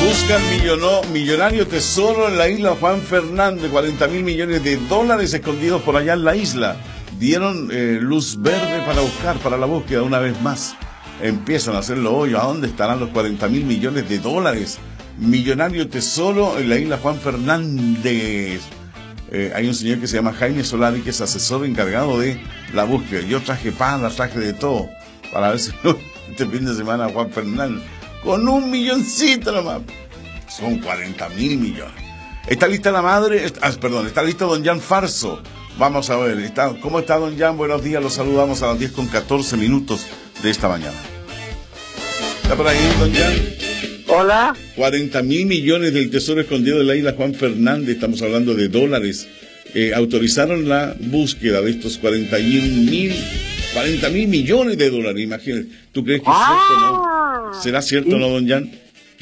Buscan millonario tesoro en la isla Juan Fernández, 40.000 millones de dólares escondidos por allá en la isla. Dieron luz verde para la búsqueda una vez más. Empiezan a hacerlo hoy. ¿A dónde estarán los 40.000 millones de dólares? Millonario tesoro en la isla Juan Fernández. Hay un señor que se llama Jaime Solari, que es asesor encargado de la búsqueda. Yo traje pan, traje de todo, para ver si este fin de semana Juan Fernández, con 1 milloncito nomás. Son 40.000 millones. ¿Está lista la madre? Está listo don Jan Farso. Vamos a ver, ¿cómo está don Jan? Buenos días, los saludamos a las 10:14 de esta mañana. ¿Está por ahí don Jan? Hola. 40.000 millones del tesoro escondido de la isla Juan Fernández, estamos hablando de dólares. Autorizaron la búsqueda de estos 40.000 millones de dólares, imagínate. ¿Tú crees que es cierto o no? ¿Será cierto o no, don Jan?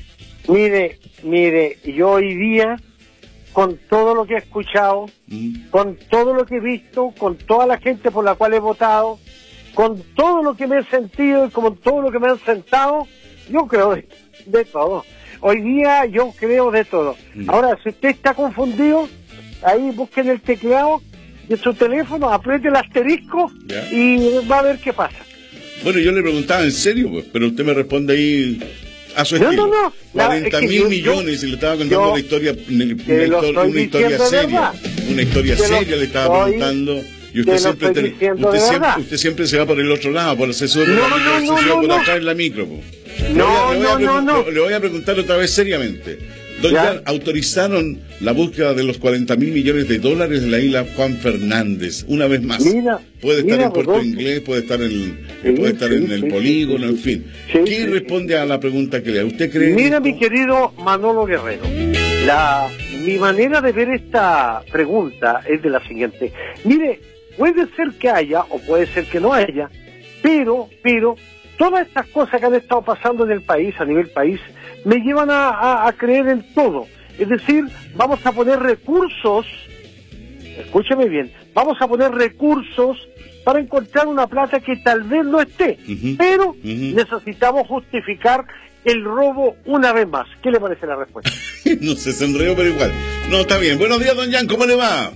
Mire, yo hoy día, con todo lo que he escuchado, con todo lo que he visto, con toda la gente por la cual he votado, con todo lo que me he sentido y con todo lo que me han sentado, yo creo de todo. Hoy día yo creo de todo. Ahora, si usted está confundido, ahí busquen el teclado de su teléfono, apriete el asterisco y va a ver qué pasa. Bueno, yo le preguntaba en serio, pues, pero usted me responde ahí a su estilo. No. 40.000 millones, y le estaba contando una historia seria. Una historia seria le estaba preguntando. Y usted siempre se va por el otro lado, por el asesor, por acá en la micro. Le voy a preguntar otra vez seriamente. Don Jan, autorizaron la búsqueda de los 40.000 millones de dólares en la isla Juan Fernández, una vez más. Puede estar en Puerto Inglés, puede estar en el polígono, en fin. ¿Qué responde a la pregunta que le da? ¿Usted cree? Mira, mi querido Manolo Guerrero, mi manera de ver esta pregunta es de la siguiente. Mire, puede ser que haya o puede ser que no haya, pero todas estas cosas que han estado pasando en el país, a nivel país, me llevan a creer en todo. Es decir, vamos a poner recursos, escúcheme bien, vamos a poner recursos para encontrar una plata que tal vez no esté, pero necesitamos justificar el robo una vez más. ¿Qué le parece la respuesta? No sé, se enredó, pero igual. No, está bien. Buenos días, don Jan, ¿cómo le va?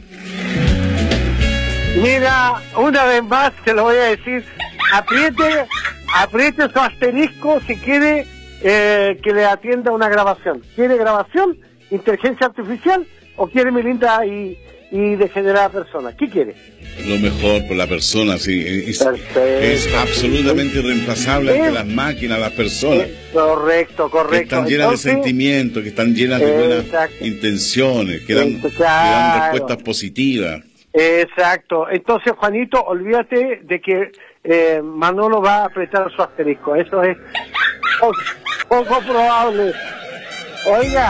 Mira, una vez más te lo voy a decir, apriete su asterisco si quiere que le atienda una grabación. ¿Quiere grabación, inteligencia artificial o quiere mi linda y degenerada persona? ¿Qué quiere? Lo mejor por la persona, sí. Es absolutamente irreemplazable ante las máquinas, las personas. Correcto. Que están llenas de sentimientos, que están llenas de buenas intenciones, que dan respuestas positivas. Exacto. Entonces, Juanito, olvídate de que Manolo va a apretar su asterisco. Eso es poco probable. Oiga,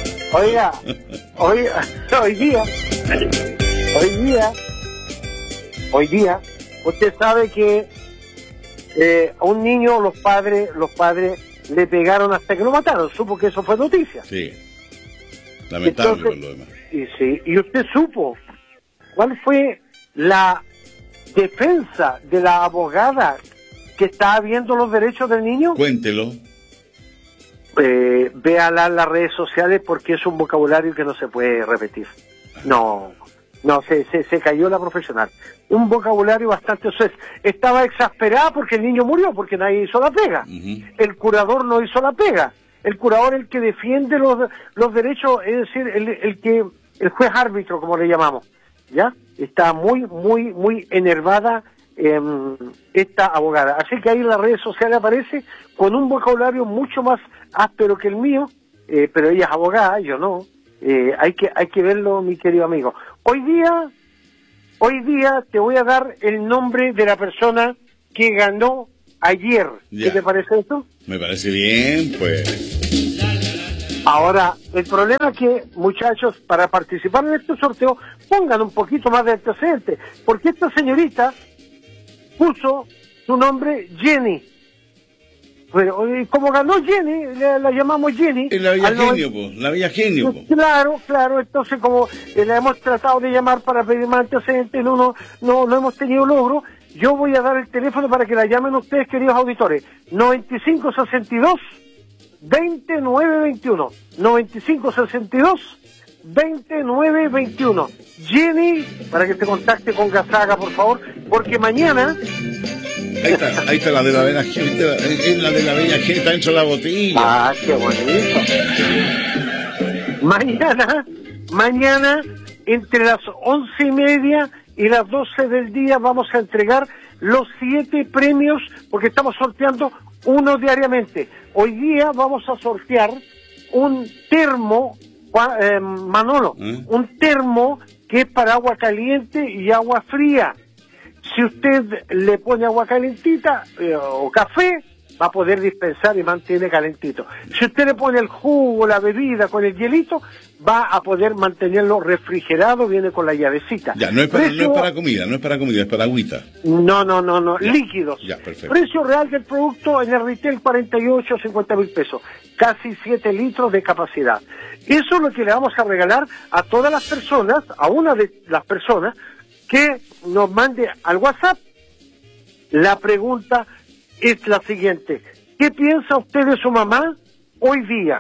hoy día, usted sabe que a un niño los padres le pegaron hasta que lo mataron. Supo que eso fue noticia. Sí. Lamentable por lo demás. Y usted supo cuál fue la defensa de la abogada que está viendo los derechos del niño. Cuéntelo. Véala en las redes sociales porque es un vocabulario que no se puede repetir. No, se cayó la profesional. Un vocabulario bastante... estaba exasperada porque el niño murió, porque nadie hizo la pega. El curador no hizo la pega. El curador es el que defiende los derechos, es decir, el juez árbitro, como le llamamos. ¿Ya? Está muy enervada esta abogada. Así que ahí en las redes sociales aparece con un vocabulario mucho más áspero que el mío, pero ella es abogada, yo no. Hay que verlo, mi querido amigo. Hoy día te voy a dar el nombre de la persona que ganó ayer. ¿Qué te parece esto? Me parece bien, pues. Ahora, el problema es que, muchachos, para participar en este sorteo, pongan un poquito más de antecedentes, porque esta señorita puso su nombre Jenny. Pero como ganó Jenny, la llamamos Jenny. La Bella Genio, po. Claro, entonces como la hemos tratado de llamar para pedir más antecedentes, no hemos tenido logro. Yo voy a dar el teléfono para que la llamen ustedes, queridos auditores. 9562 2921. 9562 2921. Jenny, para que te contacte con Gazaga, por favor, porque mañana... Ahí está la de la Bella Gene, es la de la Bella Gene, está dentro de la botella. Ah, qué bonito. Mañana, entre las 11:30 y las 12 del día, vamos a entregar los 7 premios, porque estamos sorteando uno diariamente. Hoy día vamos a sortear un termo, Manolo, un termo que es para agua caliente y agua fría. Si usted le pone agua calentita o café, va a poder dispensar y mantiene calentito. Si usted le pone el jugo, la bebida con el hielito, va a poder mantenerlo refrigerado, viene con la llavecita. Ya, no es para comida, es para agüita. No, ya, líquidos. Ya, perfecto. Precio real del producto en el retail 48, 50 mil pesos. Casi 7 litros de capacidad. Eso es lo que le vamos a regalar a todas las personas, a una de las personas que nos mande al WhatsApp. La pregunta es la siguiente: ¿qué piensa usted de su mamá hoy día?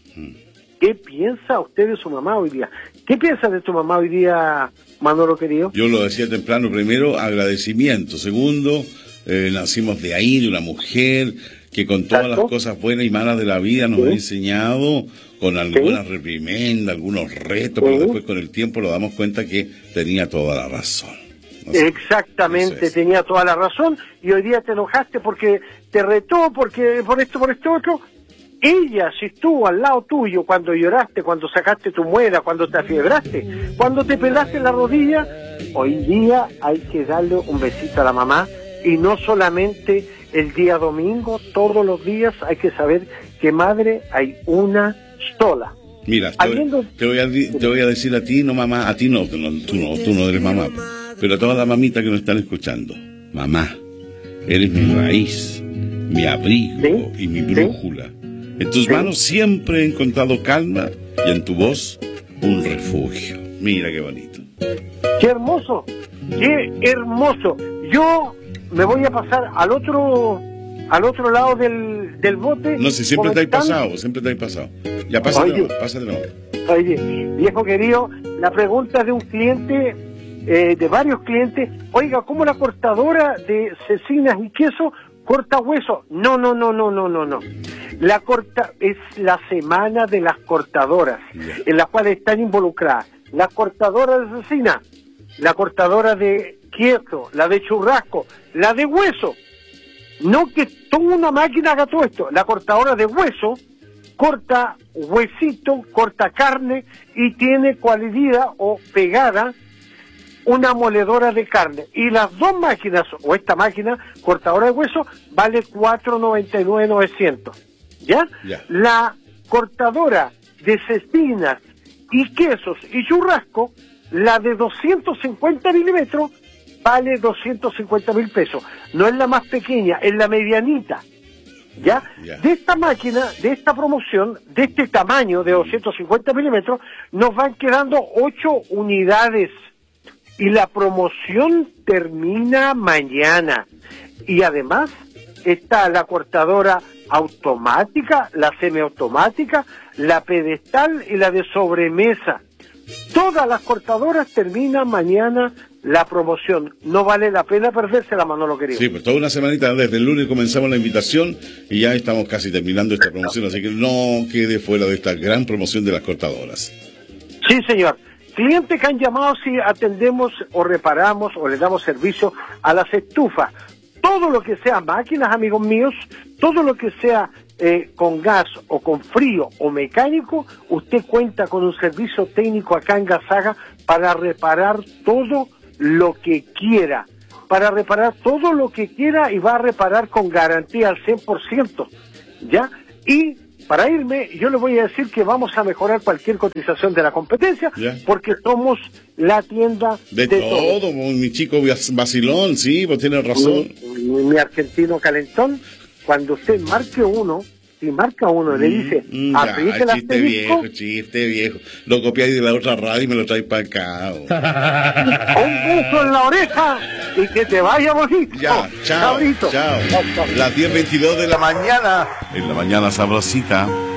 ¿Qué piensa usted de su mamá hoy día? ¿Qué piensa de tu mamá hoy día, Manolo querido? Yo lo decía temprano, primero, agradecimiento. Segundo, nacimos de ahí, de una mujer que con todas las cosas buenas y malas de la vida nos ha enseñado, con algunas reprimendas, algunos retos, pero después con el tiempo nos damos cuenta que tenía toda la razón. Exactamente, tenía toda la razón, y hoy día te enojaste porque te retó, porque por esto otro. Ella, si estuvo al lado tuyo cuando lloraste, cuando sacaste tu muela, cuando te afiebraste, cuando te pelaste la rodilla, hoy día hay que darle un besito a la mamá, y no solamente el día domingo, todos los días hay que saber que madre hay una sola. Mira, te voy a decir a ti, no mamá, a ti no, tú no eres mamá, pero a todas las mamitas que nos están escuchando: mamá, eres mi raíz, mi abrigo y mi brújula. En tus manos siempre he encontrado calma y en tu voz un refugio. Mira qué bonito. ¡Qué hermoso! ¡Qué hermoso! Yo me voy a pasar al otro lado del bote. No, si siempre te has pasado. Ya, pásate. Oye, viejo querido, la pregunta es de un cliente, de varios clientes: oiga, ¿cómo la cortadora de cecinas y queso corta hueso? No. Es la semana de las cortadoras, en las cuales están involucradas la cortadora de cecina, la cortadora de queso, la de churrasco, la de hueso. No que toda una máquina haga todo esto. La cortadora de hueso corta huesito, corta carne, y tiene cualidad o pegada una moledora de carne. Y las dos máquinas, o esta máquina cortadora de hueso, vale 499,900. ¿Ya? La cortadora de cecinas y quesos y churrasco, la de 250 milímetros, vale 250,000 pesos. No es la más pequeña, es la medianita. ¿Ya? De esta máquina, de esta promoción, de este tamaño de 250 milímetros, nos van quedando 8 unidades. Y la promoción termina mañana. Y además está la cortadora automática, la semiautomática, la pedestal y la de sobremesa. Todas las cortadoras terminan mañana la promoción. No vale la pena perdérsela, Manolo querido. Sí, pues toda una semanita, desde el lunes comenzamos la invitación y ya estamos casi terminando esta promoción, así que no quede fuera de esta gran promoción de las cortadoras. Sí, señor. Clientes que han llamado si atendemos o reparamos o le damos servicio a las estufas. Todo lo que sea máquinas, amigos míos, todo lo que sea con gas o con frío o mecánico, usted cuenta con un servicio técnico acá en Gazaga para reparar todo lo que quiera. Y va a reparar con garantía al 100%. ¿Ya? Y para irme, yo le voy a decir que vamos a mejorar cualquier cotización de la competencia, porque somos la tienda de todo. Mi chico vacilón, sí, vos tienes razón. Mi argentino calentón, cuando usted marque uno, y marca uno, le dice, apriete el asterisco. Chiste viejo. Lo copiáis de la otra radio y me lo traes para acá. Un beso en la oreja y que te vaya bonito. Ya, chao, Cabrito. chao. Las 10:22 de la mañana. En la mañana sabrosita.